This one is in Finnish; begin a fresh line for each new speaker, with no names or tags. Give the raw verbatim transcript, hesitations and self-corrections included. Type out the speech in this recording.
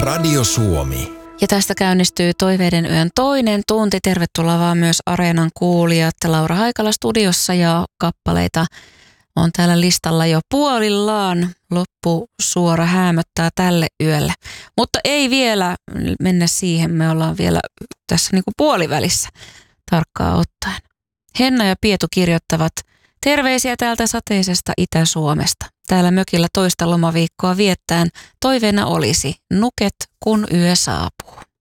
Radio Suomi.
Ja tästä käynnistyy Toiveiden yön toinen tunti. Tervetuloa vaan myös Areenan kuulijat. Laura Haikala studiossa ja kappaleita on täällä listalla jo puolillaan. Loppusuora häämöttää tälle yölle. Mutta ei vielä mennä siihen. Me ollaan vielä tässä niin kuin puolivälissä tarkkaa ottaen. Henna ja Pietu kirjoittavat terveisiä täältä sateisesta Itä-Suomesta. Täällä mökillä toista lomaviikkoa viettään toiveena olisi nuket, kun yö saapuu.